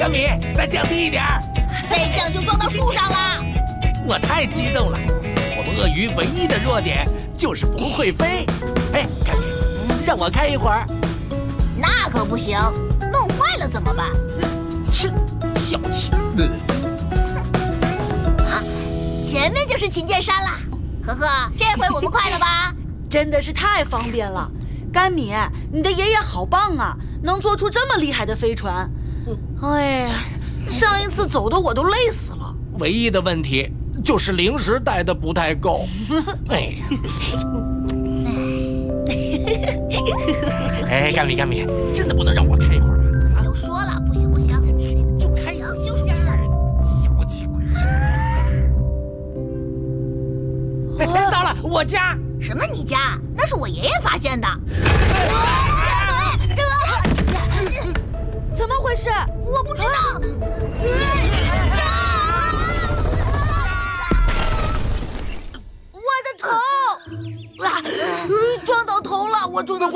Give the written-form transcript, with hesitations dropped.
小米，再降低一点， 再降就撞到树上了。 我太激动了。我们鳄鱼唯一的弱点就是不会飞。哎，小米，让我开一会儿。 那可不行，弄坏了怎么办？ 切，小气。 前面就是琴键山了。呵呵，这回我们快了吧？ 真的是太方便了。甘米，你的爷爷好棒啊，能做出这么厉害的飞船。哎呀，上一次走的我都累死了。 唯一的问题就是零食带的不太够。哎呀，哎，甘米，真的不能让我开一会儿吗？ 都说了，不行不行， 就开就是不行。 小气鬼。哎，到了，我家。 什么你家？那是我爷爷发现的。 怎么回事？ 我不知道。 我的头！撞到头了，我撞到。